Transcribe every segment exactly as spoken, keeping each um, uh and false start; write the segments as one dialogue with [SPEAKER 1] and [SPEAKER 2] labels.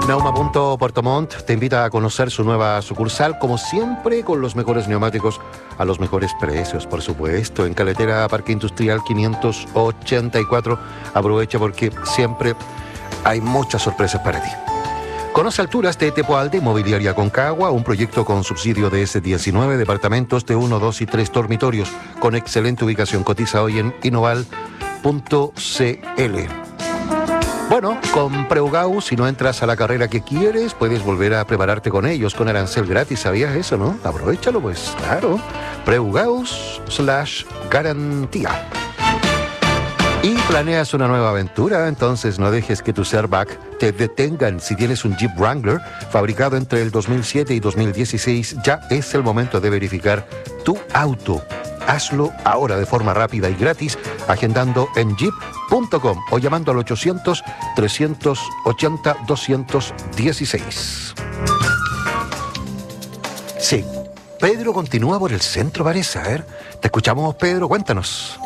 [SPEAKER 1] Neuma punto Puerto Montt te invita a conocer su nueva sucursal, como siempre, con los mejores neumáticos a los mejores precios, por supuesto. En Carretera Parque Industrial quinientos ochenta y cuatro. Aprovecha porque siempre hay muchas sorpresas para ti. Conoce Alturas de Tepoalde, Inmobiliaria Concagua, un proyecto con subsidio de ese diecinueve, departamentos de uno, dos y tres dormitorios, con excelente ubicación. Cotiza hoy en inoval punto cl. Bueno, con Preugaus, si no entras a la carrera que quieres, puedes volver a prepararte con ellos, con arancel gratis. ¿Sabías eso, no? Aprovechalo, pues, claro. Preugaus slash garantía. Y planeas una nueva aventura, entonces no dejes que tus airbags te detengan. Si tienes un Jeep Wrangler fabricado entre el dos mil siete y dos mil dieciséis, ya es el momento de verificar tu auto. Hazlo ahora de forma rápida y gratis, agendando en jeep punto com o llamando al ochocientos, trescientos ochenta, doscientos dieciséis. Sí, Pedro continúa por el centro, parece. A ver, te escuchamos, Pedro, cuéntanos.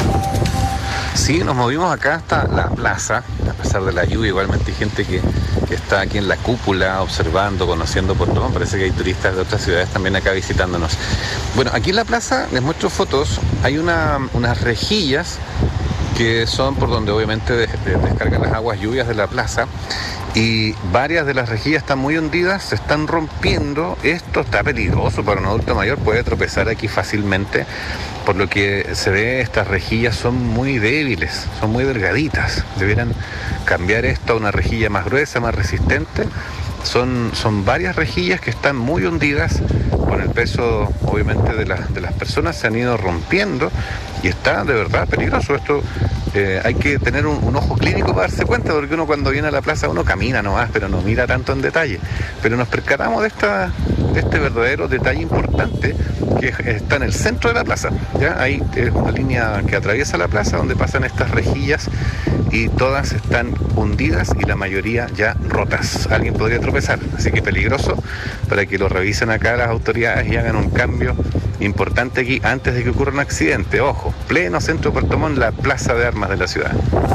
[SPEAKER 2] Sí, nos movimos acá hasta la plaza, a pesar de la lluvia. Igualmente hay gente que, que está aquí en la cúpula observando, conociendo Puerto Montt. Parece que hay turistas de otras ciudades también acá visitándonos. Bueno, aquí en la plaza les muestro fotos. Hay una, unas rejillas que son por donde obviamente de, de, descargan las aguas lluvias de la plaza, y varias de las rejillas están muy hundidas, se están rompiendo. Esto está peligroso para un adulto mayor, puede tropezar aquí fácilmente. Por lo que se ve, estas rejillas son muy débiles, son muy delgaditas. Debieran cambiar esto a una rejilla más gruesa, más resistente. Son, son varias rejillas que están muy hundidas, con el peso obviamente de, la, de las personas, se han ido rompiendo y está de verdad peligroso. Esto eh, hay que tener un, un ojo clínico para darse cuenta, porque uno cuando viene a la plaza uno camina nomás, pero no mira tanto en detalle. Pero nos percatamos de, esta, de este verdadero detalle importante que está en el centro de la plaza. ¿Ya? Hay eh, una línea que atraviesa la plaza donde pasan estas rejillas y todas están hundidas y la mayoría ya rotas. Alguien podría tropezar, así que peligroso, para que lo revisen acá las autoridades y hagan un cambio importante aquí antes de que ocurra un accidente. Ojo, pleno centro de Puerto Montt, la plaza de armas de la ciudad.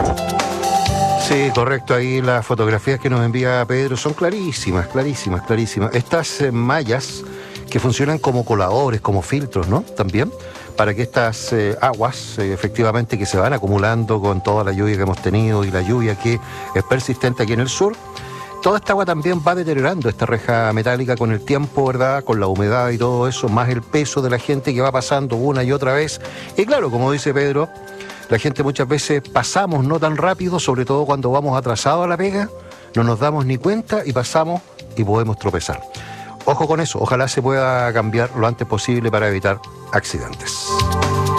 [SPEAKER 1] Sí, correcto. Ahí las fotografías que nos envía Pedro son clarísimas, clarísimas, clarísimas. Estas eh, mallas que funcionan como coladores, como filtros, ¿no? También, para que estas eh, aguas, eh, efectivamente, que se van acumulando con toda la lluvia que hemos tenido y la lluvia que es persistente aquí en el sur, toda esta agua también va deteriorando esta reja metálica con el tiempo, ¿verdad? Con la humedad y todo eso, más el peso de la gente que va pasando una y otra vez. Y claro, como dice Pedro, la gente muchas veces pasamos no tan rápido, sobre todo cuando vamos atrasados a la pega, no nos damos ni cuenta y pasamos y podemos tropezar. Ojo con eso, ojalá se pueda cambiar lo antes posible para evitar accidentes.